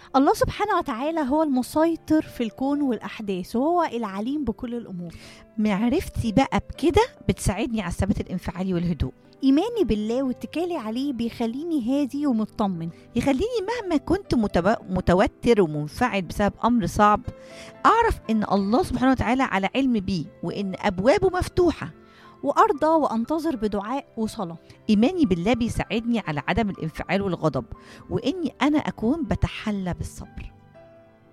الله سبحانه وتعالى هو المسيطر في الكون والأحداث، وهو العليم بكل الأمور. معرفتي بقى بكده بتساعدني على الثبات الانفعالي والهدوء. إيماني بالله واتكالي عليه بيخليني هادي ومطمن. يخليني مهما كنت متوتر ومنفعل بسبب أمر صعب، أعرف إن الله سبحانه وتعالى على علم بيه وإن أبوابه مفتوحة. وأرضى وأنتظر بدعاء وصلاة. إيماني بالله بيساعدني على عدم الانفعال والغضب، وإني أنا أكون بتحلى بالصبر.